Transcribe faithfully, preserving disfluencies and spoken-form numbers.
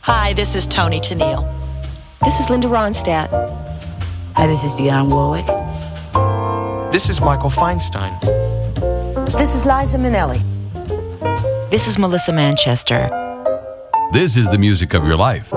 Hi, this is Toni Tennille. This is Linda Ronstadt. Hi, this is Dionne Warwick. This is Michael Feinstein. This is Liza Minnelli. This is Melissa Manchester. This is the music of your life.